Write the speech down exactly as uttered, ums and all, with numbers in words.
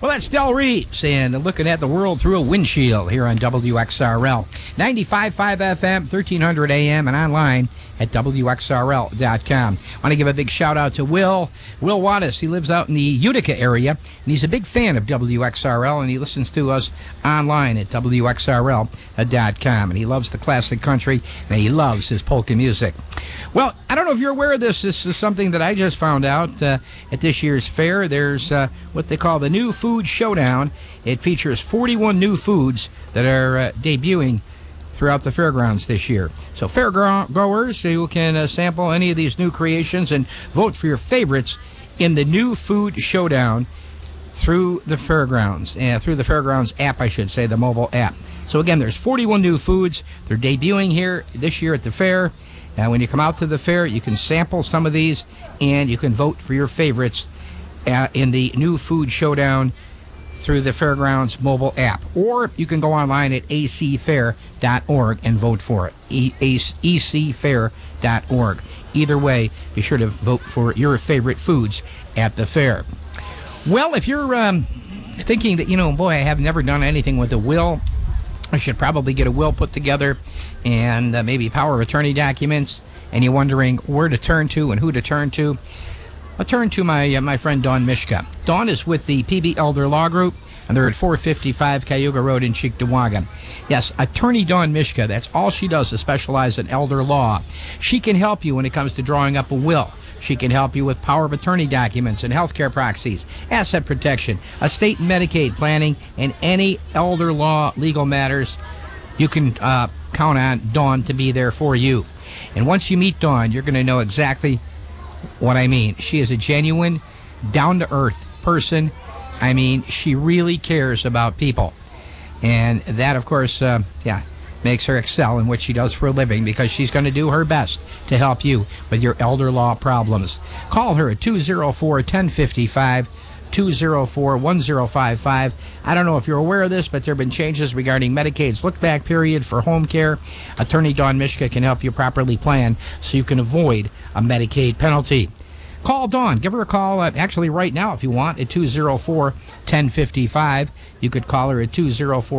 Well, that's Del Reeves and looking at the world through a windshield here on W X R L. ninety-five point five F M, thirteen hundred A M, and online at W X R L dot com. I want to give a big shout out to Will. Will Wattis. He lives out in the Utica area, and he's a big fan of W X R L, and he listens to us online at W X R L dot com. And he loves the classic country, and he loves his polka music. Well, I don't know if you're aware of this. This is something that I just found out uh, at this year's fair. There's uh, what they call the New Food Showdown. It features forty-one new foods that are uh, debuting throughout the fairgrounds this year. So fairgoers who can uh, sample any of these new creations and vote for your favorites in the New Food Showdown through the fairgrounds, and uh, through the fairgrounds app, I should say, the mobile app. So again, there's forty-one new foods. They're debuting here this year at the fair. And when you come out to the fair, you can sample some of these, and you can vote for your favorites uh, in the New Food Showdown through the Fairgrounds mobile app. Or you can go online at a c fair dot org and vote for it. E- e c fair dot org. Either way, be sure to vote for your favorite foods at the fair. Well, if you're um, thinking that, you know, boy, I have never done anything with a will, I should probably get a will put together and uh, maybe power of attorney documents, and you're wondering where to turn to and who to turn to, I'll turn to my uh, my friend Dawn Mishka. Dawn is with the P B Elder Law Group, and they're at four fifty-five Cayuga Road in Cheektowaga. Yes, Attorney Dawn Mishka, that's all she does is specialize in elder law. She can help you when it comes to drawing up a will. She can help you with power of attorney documents and healthcare proxies, asset protection, estate and Medicaid planning, and any elder law legal matters. You can uh, count on Dawn to be there for you. And once you meet Dawn, you're going to know exactly what I mean. She is a genuine, down-to-earth person. I mean, she really cares about people. And that, of course, uh, yeah, makes her excel in what she does for a living, because she's going to do her best to help you with your elder law problems. Call her at two oh four, one oh five five, two oh four, one oh five five. I don't know if you're aware of this, but there have been changes regarding Medicaid's look-back period for home care. Attorney Dawn Mishka can help you properly plan so you can avoid a Medicaid penalty. Call Dawn. Give her a call, uh, actually right now if you want, at two oh four, one oh five five. You could call her at two oh four